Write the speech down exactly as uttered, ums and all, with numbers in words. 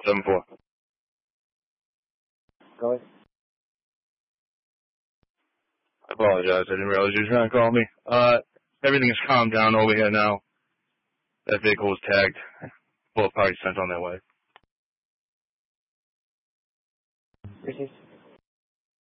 seven four. Go ahead. I apologize. I didn't realize you were trying to call me. Uh, everything is calmed down over here now. That vehicle was tagged. Both parties sent on their way. Proceed.